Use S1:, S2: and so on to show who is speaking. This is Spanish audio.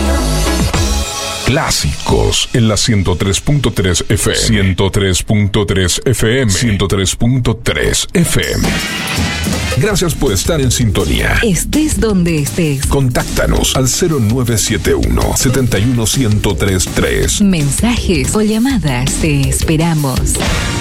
S1: Clásicos en la 103.3 FM. 103.3 FM. 103.3 FM. Gracias por estar en sintonía.
S2: Estés donde estés.
S1: Contáctanos al 0971 71 1033.
S2: Mensajes o llamadas. Te esperamos.